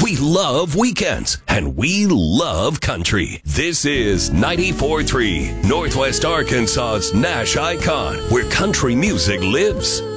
We love weekends, and we love country. This is 94.3, Northwest Arkansas's Nash Icon, where country music lives.